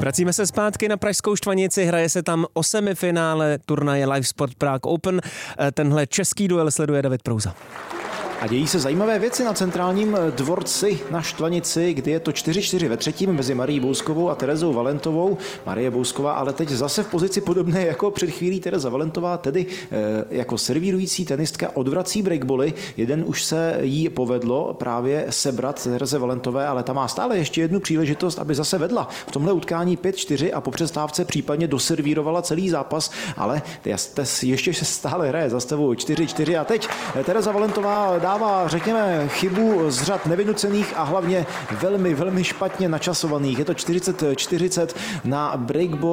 Vracíme se zpátky na pražskou Štvanici, hraje se tam o semifinále turnaje Live Sport Prague Open. Tenhle český duel sleduje David Prouza. A dějí se zajímavé věci na centrálním dvorci na Štvanici, kdy je to 4-4 ve třetím mezi Marií Bouskovou a Terezou Valentovou. Marie Bousková ale teď zase v pozici podobné jako před chvílí Tereza Valentová, tedy jako servírující tenistka odvrací breakboly. Jeden už se jí povedlo právě sebrat Tereze Valentové, ale ta má stále ještě jednu příležitost, aby zase vedla v tomhle utkání 5-4 a po přestávce případně doservírovala celý zápas, ale ještě se stále hraje za stavu 4-4 a teď Tereza Valentová dává, řekněme, chybu z řad nevynucených a hlavně velmi, velmi špatně načasovaných. Je to 40-40 na breakball.